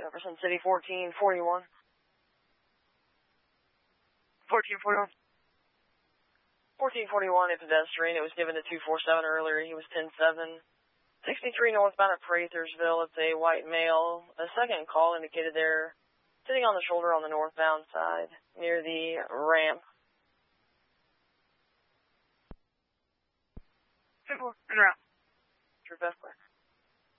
Jefferson City 1441. 1441. 1441, a pedestrian. It was given to 247 earlier. He was 10-7. 63 northbound at Prather'sville. It's a white male. A second call indicated they're sitting on the shoulder on the northbound side near the ramp. 10-4, en route. True Bethler.